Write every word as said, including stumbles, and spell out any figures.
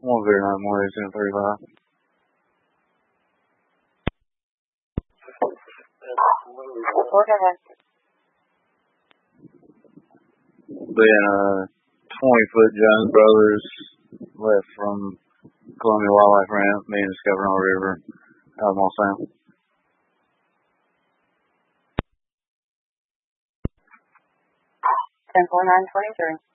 one zero nine one eight seven three five. Been uh, twenty foot Jones Brothers left from Columbia Wildlife Ramp, being discovered on the river out of Moss Sound. ten four nine twenty three.